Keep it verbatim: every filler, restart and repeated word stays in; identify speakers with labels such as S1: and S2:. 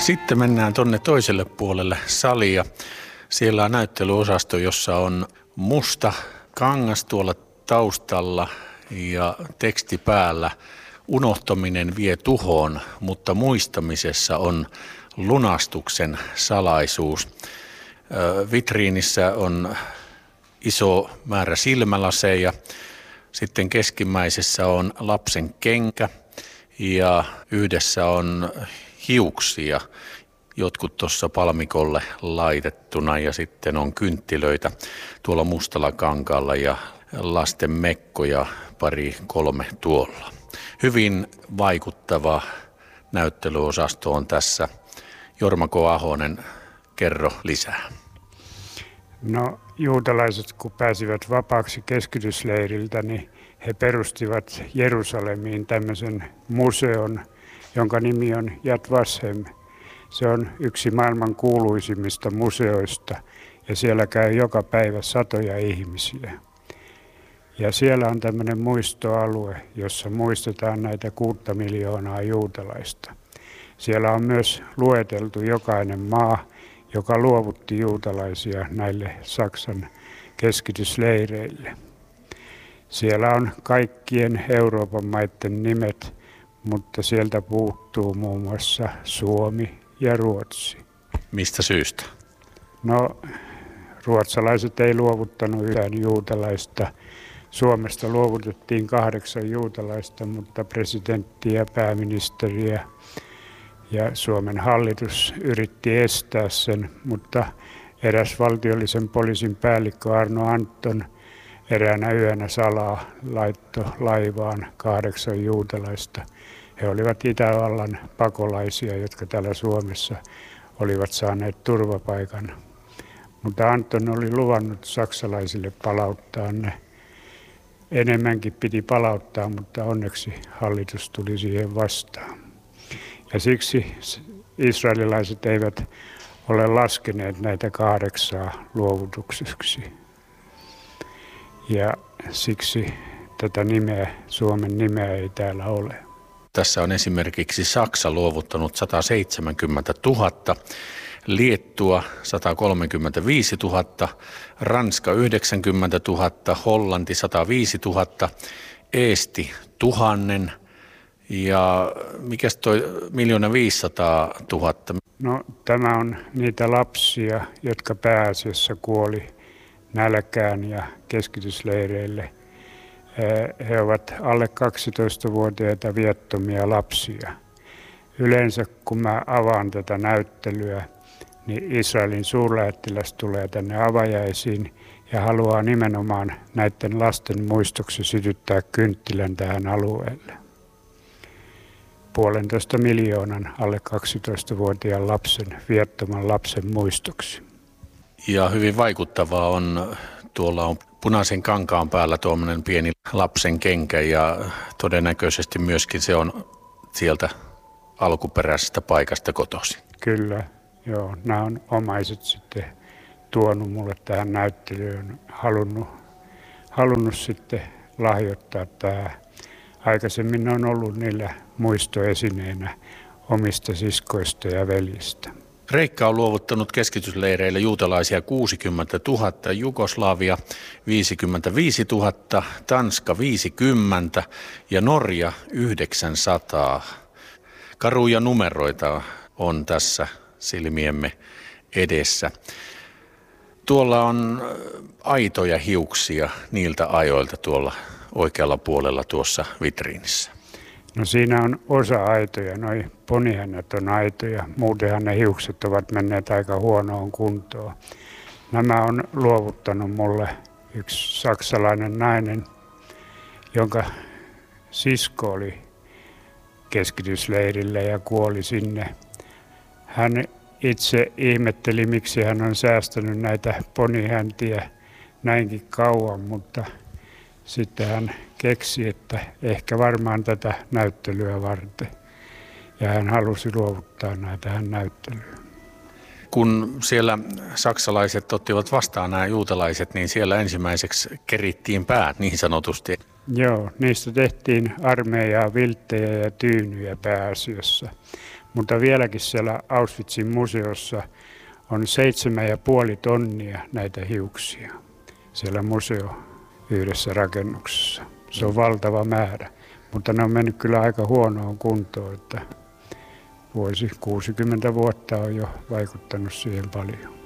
S1: Sitten mennään tuonne toiselle puolelle salia. Siellä on näyttelyosasto, jossa on musta kangas tuolla taustalla ja teksti päällä. Unohtaminen vie tuhoon, mutta muistamisessa on lunastuksen salaisuus. Vitriinissä on iso määrä silmälaseja. Sitten keskimmäisessä on lapsen kenkä ja yhdessä on hiuksia, jotkut tuossa palmikolle laitettuna, ja sitten on kynttilöitä tuolla mustalla kankaalla ja lasten mekkoja pari kolme tuolla. Hyvin vaikuttava näyttelyosasto on tässä. Jorma K. Ahonen, kerro lisää.
S2: No, juutalaiset kun pääsivät vapaaksi keskitysleiriltä, niin he perustivat Jerusalemiin tämmöisen museon, jonka nimi on Yad Vashem. Se on yksi maailman kuuluisimmista museoista ja siellä käy joka päivä satoja ihmisiä. Ja siellä on tämmöinen muistoalue, jossa muistetaan näitä kuutta miljoonaa juutalaista. Siellä on myös lueteltu jokainen maa, joka luovutti juutalaisia näille Saksan keskitysleireille. Siellä on kaikkien Euroopan maiden nimet, mutta sieltä puuttuu muun muassa Suomi ja Ruotsi.
S1: Mistä syystä?
S2: No, ruotsalaiset ei luovuttanut yhtään juutalaista. Suomesta luovutettiin kahdeksan juutalaista, mutta presidentti ja pääministeri ja, ja Suomen hallitus yritti estää sen, mutta eräs valtiollisen poliisin päällikkö Arno Anton eräänä yönä salaa laittoi laivaan kahdeksan juutalaista. He olivat Itävallan pakolaisia, jotka täällä Suomessa olivat saaneet turvapaikan. Mutta Anton oli luvannut saksalaisille palauttaa ne. Enemmänkin piti palauttaa, mutta onneksi hallitus tuli siihen vastaan. Ja siksi israelilaiset eivät ole laskeneet näitä kahdeksaa luovutukseksi. Ja siksi tätä nimeä, Suomen nimeä ei täällä ole.
S1: Tässä on esimerkiksi Saksa luovuttanut sata seitsemänkymmentätuhatta, Liettua sata kolmekymmentäviisituhatta, Ranska yhdeksänkymmentätuhatta, Hollanti sata viisituhatta, Eesti tuhannen ja mikäs toi miljoona viisisataa tuhatta?
S2: No, tämä on niitä lapsia, jotka pääasiassa kuoli nälkään ja keskitysleireille. He ovat alle kaksitoistavuotiaita viattomia lapsia. Yleensä kun mä avaan tätä näyttelyä, niin Israelin suurlähettiläs tulee tänne avajaisiin ja haluaa nimenomaan näiden lasten muistoksi sytyttää kynttilän tähän alueelle. Puolentoista miljoonan alle kaksitoistavuotiaan lapsen, viattoman lapsen muistoksi.
S1: Ja hyvin vaikuttavaa on, tuolla on punaisen kankaan päällä tuommoinen pieni lapsen kenkä ja todennäköisesti myöskin se on sieltä alkuperäisestä paikasta kotoisin.
S2: Kyllä, joo. Nämä on omaiset sitten tuonut mulle tähän näyttelyyn, halunnut, halunnut sitten lahjoittaa tämä. Aikaisemmin on ollut niillä muistoesineenä omista siskoista ja veljistä.
S1: Kreikka on luovuttanut keskitysleireille juutalaisia kuusikymmentätuhatta, Jugoslavia viisikymmentäviisituhatta, Tanska viisikymmentä ja Norja yhdeksänsataa. Karuja numeroita on tässä silmiemme edessä. Tuolla on aitoja hiuksia niiltä ajoilta tuolla oikealla puolella tuossa vitriinissä.
S2: No siinä on osa aitoja, noi ponihännät on aitoja, muutenhan ne hiukset ovat menneet aika huonoon kuntoon. Nämä on luovuttanut mulle yksi saksalainen nainen, jonka sisko oli keskitysleirillä ja kuoli sinne. Hän itse ihmetteli, miksi hän on säästänyt näitä ponihäntiä näinkin kauan, mutta sitten hän keksi, että ehkä varmaan tätä näyttelyä varten. Ja hän halusi luovuttaa näitä tähän näyttelyyn.
S1: Kun siellä saksalaiset ottivat vastaan nämä juutalaiset, niin siellä ensimmäiseksi kerittiin päät niin sanotusti.
S2: Joo, niistä tehtiin armeijaa, vilttejä ja tyynyjä pääasiassa. Mutta vieläkin siellä Auschwitzin museossa on seitsemän ja puoli tonnia näitä hiuksia siellä museo yhdessä rakennuksessa. Se on valtava määrä, mutta ne on mennyt kyllä aika huonoon kuntoon, että vuosi kuusikymmentä vuotta on jo vaikuttanut siihen paljon.